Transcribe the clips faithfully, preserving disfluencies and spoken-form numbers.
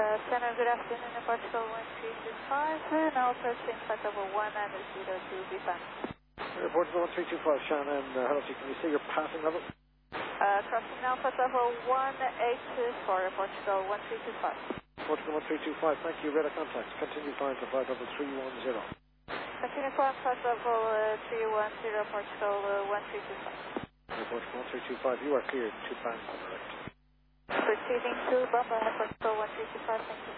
Uh, Shannon, good afternoon, Portugal one three two five, uh, now approaching flight level one and zero two, be fine. Uh, Portugal one three two five, Shannon, uh, hello, can you see your passing level? Uh, crossing now flight level one eight four, Portugal one three two five. Portugal one three two five, thank you, radar contact, continue flying to flight level three one zero. Continue flying flight level uh, three one zero, Portugal uh, one three two five. Uh, Portugal one three two five, you are cleared to band on the right. Proceeding to Bamba, Portugal one three two five, thank you.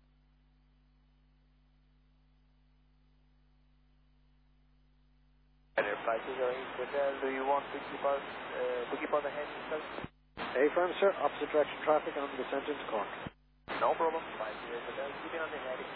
Air five zero eight, Hotel, do you want to keep us, uh, to keep on the head yourself? A-firm, sir, opposite direction traffic on descent into Cork. No problem, five zero Hotel, keep it on the heading.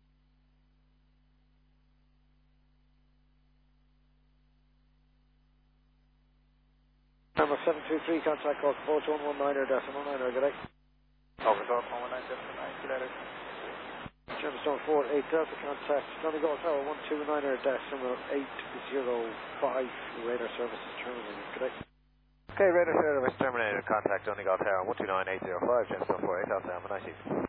Number seven two three, contact Cork, approach one one nine, decimal nine, good day. Over top, one one nine, decimal nine, kilometers. Gemstone four eight Delta, contact Donegal Tower one two nine, decimal eight zero five, radar services terminated, good day. Okay, radar service terminated, contact Donegal Tower one two nine eight zero five, Gemstone four eight, Alpha, have a nice evening.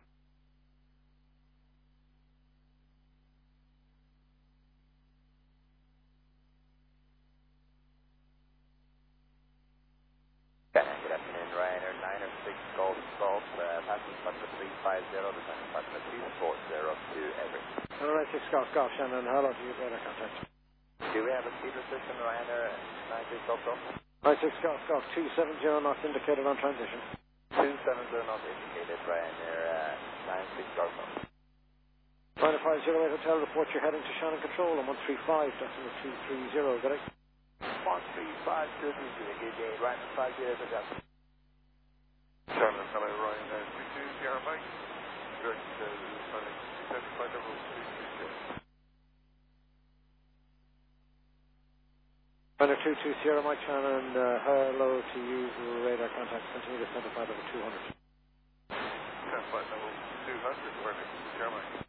Good afternoon, Ryanair nine oh six Golf Golf, uh, passing Foxtrot three five zero, descending Foxtrot two four zero to Everett. Alright, six Golf Golf, Shannon, hello, do you have radar contact? Do we have a speed restriction, Ryanair nine six Golf Golf? Alright, six Golf Golf, two seven zero knots indicated on transition. two seven zero not indicated, Ryanair uh, nine six Golf Golf. Ryanair five zero eight Hotel, report you're heading to Shannon Control on one three five, decimal two three zero, good day. one three five two three zero, good day, Ryanair five zero eight Hotel. Shannon, hello, Ryanair three two zero Mike. Direct to Sonic descending flight level three two zero. Ryanair two two zero, Mike Shannon, uh, hello to you, radar contact, continue to center flight level two hundred. Descend flight level two hundred, perfect, zero Mike.